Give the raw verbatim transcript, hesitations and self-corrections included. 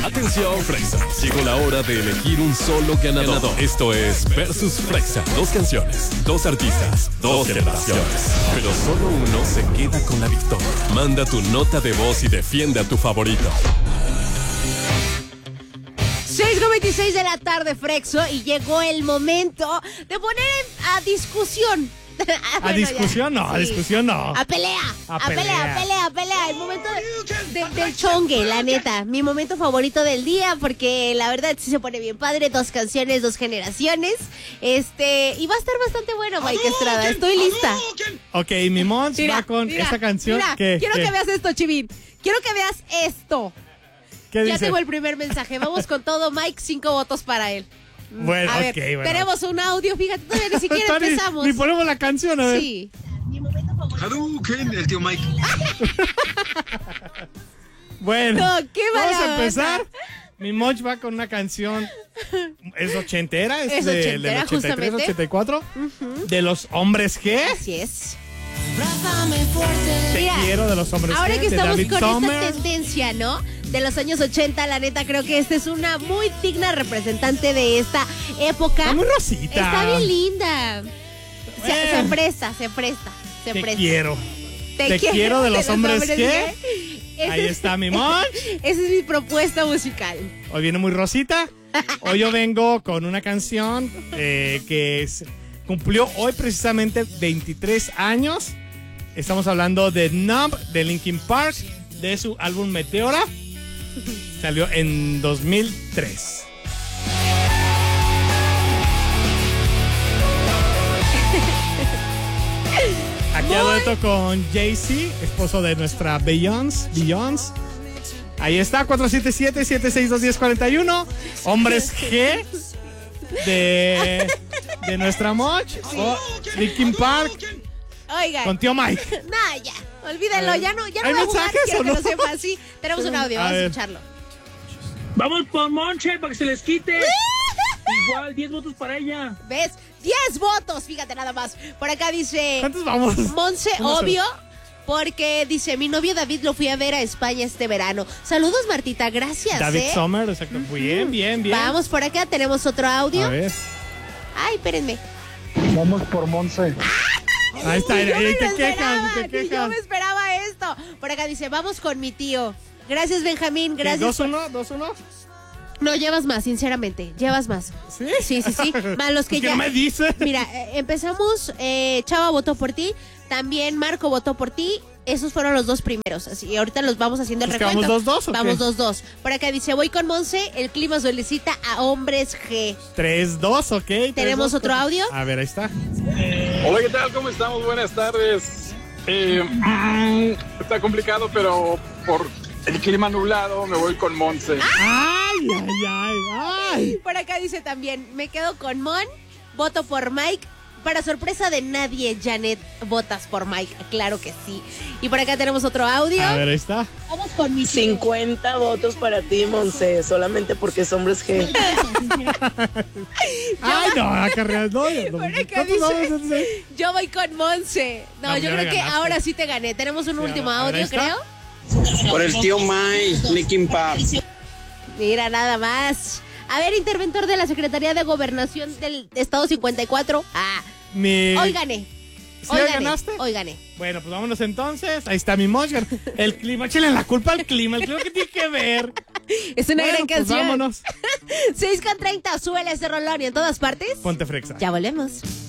Atención, Frexa. Llegó la hora de elegir un solo ganador. Esto es Versus Frexa. Dos canciones, dos artistas, dos generaciones. Pero solo uno se queda con la victoria. Manda tu nota de voz y defiende a tu favorito. seis con veintiséis de la tarde, Frexo, y llegó el momento de poner a discusión. ¿A bueno, discusión? ya, No, sí. a discusión no. A pelea, A a, pelea, pelea. pelea, pelea. El momento de, de- del chongue, la neta. Mi momento favorito del día, porque la verdad sí se pone bien padre. Dos canciones, dos generaciones. Este, y va a estar bastante bueno, Mike Estrada. Estoy lista. Ok, mi Mons Mira, va con mira, esta canción. mira, ¿Qué? quiero ¿Qué? que veas esto, Chivín. Quiero que veas esto. ¿Qué Ya dice? tengo el primer mensaje. Vamos con todo, Mike. Cinco votos para él. Bueno, a ver, ok, bueno. tenemos un audio. Fíjate, todavía ni siquiera Todavía ni- empezamos. Ni ponemos la canción, a ver. Sí. Mi momento favorito. Hadouken, el tío Mike. Bueno, No, qué mala vamos a empezar. onda. Mi Moch va con una canción. ¿Es ochentera? ¿Es, Es de, ochentera, del ochenta y tres, justamente. ochenta y cuatro? De los hombres G. Así es. Te Mira, quiero de los hombres ahora G. que de estamos David con Sommer. esta tendencia, ¿no? De los años ochenta, la neta, creo que esta es una muy digna representante de esta época. Está muy rosita. Está bien linda. Se, Eh. se presta, se presta, se Te presta. quiero. Te quiero de los hombres G. Ese Ahí es- está mi Moch. Esa es mi propuesta musical. Hoy viene muy rosita. Hoy yo vengo con una canción eh, que es- cumplió hoy precisamente veintitrés años. Estamos hablando de Numb de Linkin Park, de su álbum Meteora. Salió en dos mil tres. Aquí a dueto con Jay-Z, esposo de nuestra Beyoncé. Beyoncé. Ahí está, cuatro siete siete, siete seis dos, uno cero cuatro uno. Hombres G de, de nuestra Moch. O Linkin Park Oigan. con tío Mike. No, ya. Olvídalo, ya no, ya no ¿Hay voy a jugar, mensajes quiero o que no? lo sepas. Sí, tenemos un audio, A vamos a ver. escucharlo. Vamos por Monche para que se les quite. Igual, diez votos para ella. ¿Ves? diez votos, fíjate nada más. Por acá dice ¿Cuántos vamos? Monse, Uno solo. obvio, porque dice, mi novio David lo fui a ver a España este verano. Saludos, Martita, gracias, David ¿eh? Sommer, exacto. Bien, bien, bien. Vamos por acá, tenemos otro audio. A ver. Ay, espérenme. Vamos por Monse. Ahí está, Ni yo ahí me te lo quejas, esperaba, te ni quejas. yo me esperaba esto. Por acá dice, vamos con mi tío. Gracias, Benjamín, ¿Qué, gracias. ¿Dos uno? ¿Dos uno? No, llevas más, sinceramente, llevas más. ¿Sí? Sí, sí, sí. Más los que ¿Por qué ya. no me dices? Mira, eh, empezamos, eh, Chava votó por ti, también Marco votó por ti. Esos fueron los dos primeros. Así, ahorita los vamos haciendo el ¿Es que recuento. vamos dos, dos, o Vamos qué? dos, dos. Por acá dice, voy con Monse, el clima solicita a hombres G. tres dos, ok. tres, ¿Tenemos dos, otro ok. audio? A ver, ahí está. Hola, ¿qué tal? ¿Cómo estamos? Buenas tardes. Eh, mm, está complicado, pero por el clima nublado me voy con Monse. Ay, ay, ay, ay. Por acá dice también, me quedo con Mon, voto por Mike. Para sorpresa de nadie, Janet, votas por Mike. Claro que sí. Y por acá tenemos otro audio. A ver, ahí está. Vamos con mi cincuenta votos para ti, Monse, solamente porque es hombres G. Ay, no, la carrera no. no. Por acá ¿Cuántos vamos dice, entonces? yo voy con Monse. No, No, yo ya creo me que ganaste. ahora sí te gané. Tenemos un Sí, último a ver, ahí audio, está. creo. Por el tío Mike, Linkin Park. Mira, nada más. A ver, interventor de la Secretaría de Gobernación del Estado cincuenta y cuatro. Ah, Mi... hoy gané. ¿Sí Hoy hoy gané. ganaste? Hoy gané. Bueno, pues vámonos entonces. Ahí está mi Moshgar. El clima, échale la culpa al clima. El clima que tiene que ver. Es una Bueno, gran pues canción. vámonos. seis con treinta, súbele ese rolón y en todas partes. Ponte frexa. Ya volvemos.